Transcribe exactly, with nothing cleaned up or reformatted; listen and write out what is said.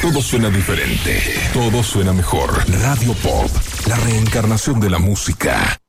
Todo suena diferente. Todo suena mejor. Radio Pop, la reencarnación de la música.